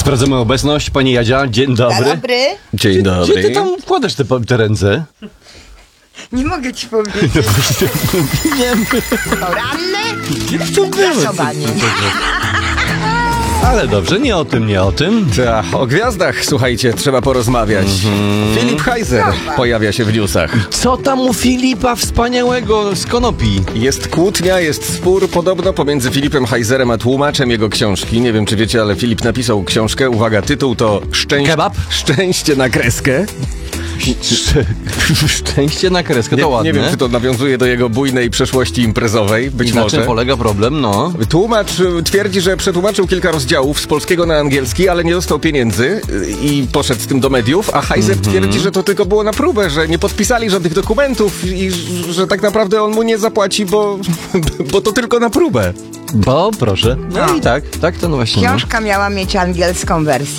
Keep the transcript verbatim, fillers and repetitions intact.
Sprawdzamy obecność. Pani Jadzia, dzień dobry. Dzień dobry. Dzień Gdzie, dobry. gdzie ty tam wkładasz te, te ręce? Nie mogę ci powiedzieć. Nie, Poranne to było. głosowanie. Ale dobrze, nie o tym, nie o tym. Ta, o gwiazdach, słuchajcie, trzeba porozmawiać. Mhm. Filip Heiser pojawia się w newsach. Co tam u Filipa wspaniałego z konopi? Jest kłótnia, jest spór podobno pomiędzy Filipem Heiserem a tłumaczem jego książki. Nie wiem, czy wiecie, ale Filip napisał książkę. Uwaga, tytuł to Szczęś... Kebab? Szczęście na kreskę. Szczę... Szczęście na kreskę, to Nie, ładne. nie wiem, czy to nawiązuje do jego bujnej przeszłości imprezowej. Być I na może. czym polega problem, no? Tłumacz y, twierdzi, że przetłumaczył kilka rozdziałów z polskiego na angielski, ale nie dostał pieniędzy y, i poszedł z tym do mediów, a Heiser Mhm. twierdzi, że to tylko było na próbę, że nie podpisali żadnych dokumentów i ż- że tak naprawdę on mu nie zapłaci, bo, bo to tylko na próbę. Bo, proszę. No, No. i tak, tak to no właśnie. no. Książka miała mieć angielską wersję.